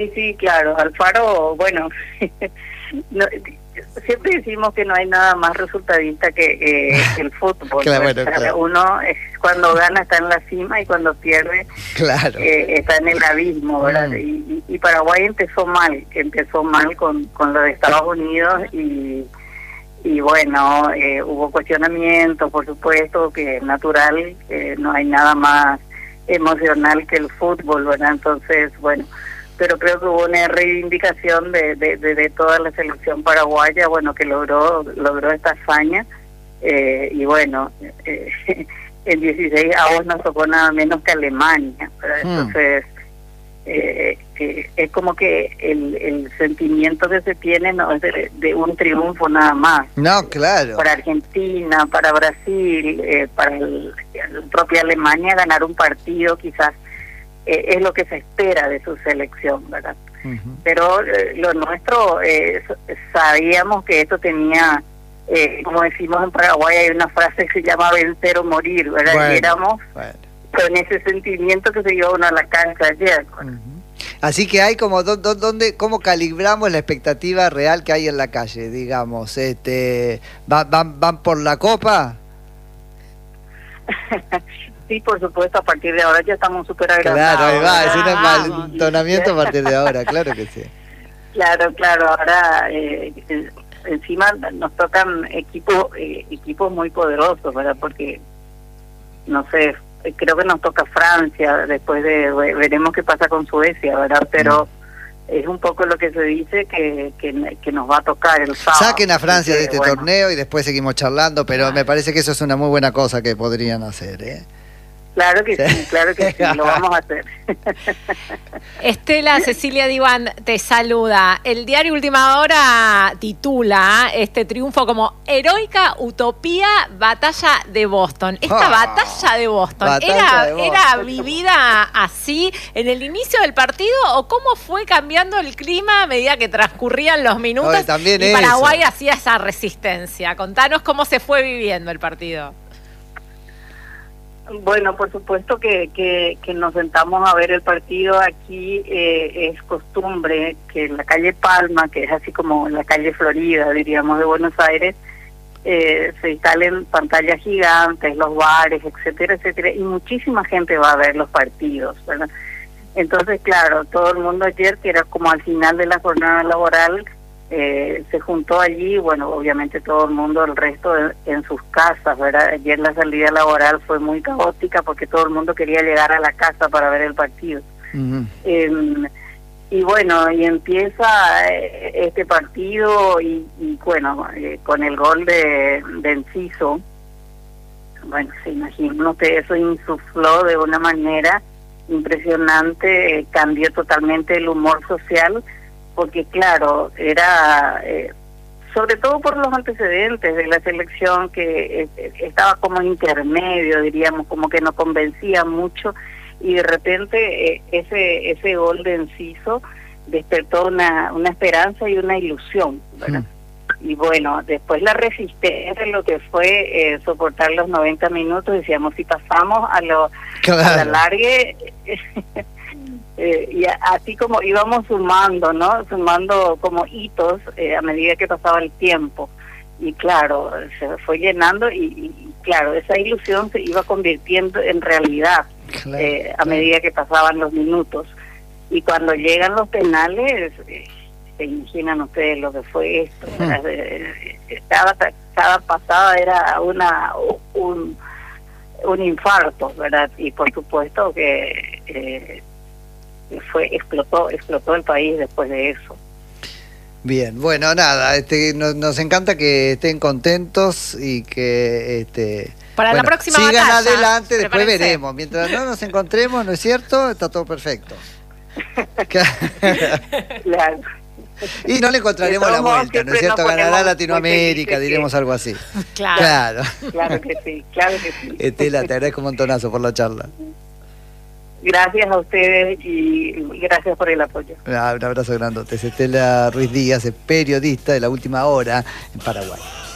Sí, sí, claro, Alfaro, bueno, no, siempre decimos que no hay nada más resultadista que el fútbol. Claro, Pues, bueno, claro. uno cuando gana está en la cima y cuando pierde Claro. está en el abismo, ¿verdad? Y Paraguay empezó mal con lo de Estados Unidos y bueno, hubo cuestionamientos, por supuesto, que es natural, no hay nada más emocional que el fútbol, ¿verdad? Entonces, bueno, pero creo que hubo una reivindicación de toda la selección paraguaya, bueno, que logró esta hazaña, y bueno, en 16 avos nos tocó nada menos que Alemania, ¿verdad? Entonces, es como que el sentimiento que se tiene no es de un triunfo nada más. No, claro. Para Argentina, para Brasil, para la propia Alemania, ganar un partido quizás es lo que se espera de su selección, ¿verdad? Pero lo nuestro, sabíamos que esto tenía, como decimos en Paraguay, hay una frase que se llama vencer o morir, ¿verdad? Bueno, y éramos con ese sentimiento que se llevó uno a la cancha ayer. Así que hay como cómo calibramos la expectativa real que hay en la calle, digamos, van por la copa. Sí, por supuesto, a partir de ahora ya estamos súper agrandados. Claro, ahí va, es un envalentonamiento a partir de ahora, claro que sí. Claro, ahora encima nos tocan equipos muy poderosos, ¿verdad? Porque, no sé, creo que nos toca Francia, después veremos qué pasa con Suecia, ¿verdad? Pero es un poco lo que se dice que nos va a tocar el sábado. Saquen a Francia de este torneo y después seguimos charlando, pero me parece que eso es una muy buena cosa que podrían hacer, ¿eh? Claro que sí, lo vamos a hacer. Estela Cecilia Divan te saluda. El diario Última Hora titula este triunfo como Heroica Utopía Batalla de Boston. Esta batalla de Boston, ¿era vivida así en el inicio del partido o cómo fue cambiando el clima a medida que transcurrían los minutos? Y Paraguay hacía esa resistencia. Contanos cómo se fue viviendo el partido. Bueno, por supuesto que nos sentamos a ver el partido. Aquí es costumbre que en la calle Palma, que es así como la calle Florida, diríamos, de Buenos Aires, se instalen pantallas gigantes, los bares, etcétera, etcétera, y muchísima gente va a ver los partidos, ¿verdad? Entonces, claro, todo el mundo ayer, que era como al final de la jornada laboral, se juntó allí, bueno, obviamente todo el mundo, el resto en sus casas, ¿verdad? Ayer la salida laboral fue muy caótica porque todo el mundo quería llegar a la casa para ver el partido. Y bueno, y empieza este partido y bueno, con el gol de Enciso, bueno, se imaginan ustedes, eso insufló de una manera impresionante, cambió totalmente el humor social, porque claro, era sobre todo por los antecedentes de la selección, que estaba como intermedio, diríamos, como que no convencía mucho, y de repente ese gol de Enciso despertó una esperanza y una ilusión, ¿verdad? Y bueno, después la resistencia, lo que fue soportar los 90 minutos, decíamos, si pasamos a la largue... y así como íbamos sumando, ¿no? Sumando como hitos a medida que pasaba el tiempo. Y claro, se fue llenando y claro, esa ilusión se iba convirtiendo en realidad a medida que pasaban los minutos. Y cuando llegan los penales, se imaginan ustedes lo que fue esto. Cada pasada era un infarto, ¿verdad? Y por supuesto que... explotó el país después de eso. Bien, bueno, nada, nos encanta que estén contentos y que para la próxima sigan batalla, adelante, después veremos. Mientras no nos encontremos, ¿no es cierto? Está todo perfecto. Claro. Y no le encontraremos la vuelta, ¿no es cierto? Ganará Latinoamérica, diremos algo así. Claro que sí. Estela, te agradezco un montonazo por la charla. Gracias a ustedes y gracias por el apoyo. Un abrazo grandote. Estela Ruiz Díaz, es periodista de La Última Hora en Paraguay.